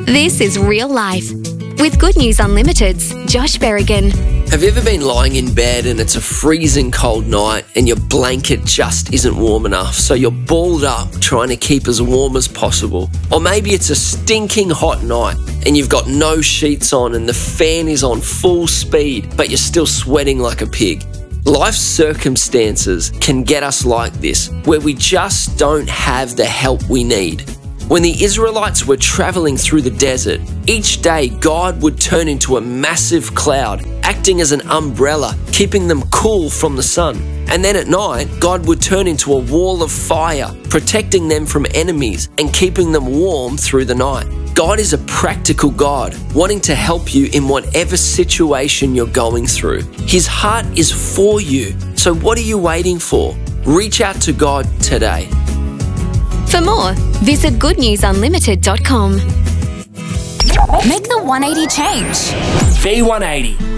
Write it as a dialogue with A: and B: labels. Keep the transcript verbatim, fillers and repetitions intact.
A: This is Real Life with Good News Unlimited's Josh Berrigan.
B: Have you ever been lying in bed and it's a freezing cold night and your blanket just isn't warm enough, so you're balled up trying to keep as warm as possible? Or maybe it's a stinking hot night and you've got no sheets on and the fan is on full speed, but you're still sweating like a pig. Life's circumstances can get us like this, where we just don't have the help we need. When the Israelites were traveling through the desert, each day God would turn into a massive cloud, acting as an umbrella, keeping them cool from the sun. And then at night, God would turn into a wall of fire, protecting them from enemies and keeping them warm through the night. God is a practical God, wanting to help you in whatever situation you're going through. His heart is for you. So what are you waiting for? Reach out to God today.
A: For more, visit good news unlimited dot com.
C: Make the one eighty change.
D: V one eighty.